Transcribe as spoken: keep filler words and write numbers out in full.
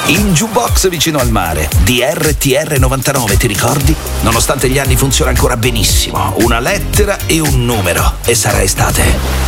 In jukebox vicino al mare, di R T R novantanove, ti ricordi? Nonostante gli anni funziona ancora benissimo. Una lettera e un numero. E sarà estate.